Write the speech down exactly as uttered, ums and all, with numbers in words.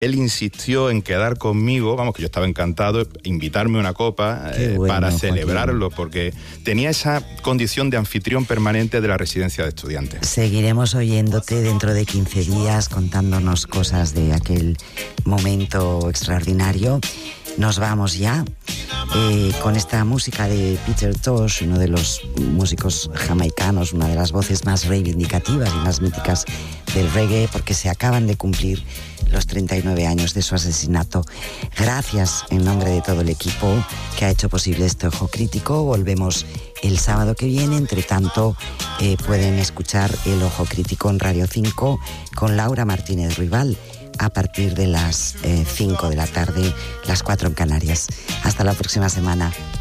él insistió en quedar conmigo, vamos, que yo estaba encantado, invitarme una copa eh, bueno, para celebrarlo, Joaquín. Porque tenía esa condición de anfitrión permanente de la residencia de estudiantes. Seguiremos oyéndote dentro de quince días, contándonos cosas de aquel momento extraordinario. Nos vamos ya eh, con esta música de Peter Tosh, uno de los músicos jamaicanos, una de las voces más reivindicativas y más míticas del reggae, porque se acaban de cumplir los treinta y nueve años de su asesinato. Gracias en nombre de todo el equipo que ha hecho posible este Ojo Crítico. Volvemos el sábado que viene. Entre tanto, eh, pueden escuchar el Ojo Crítico en Radio cinco con Laura Martínez Ruibal a partir de las eh, cinco de la tarde, las cuatro en Canarias. Hasta la próxima semana.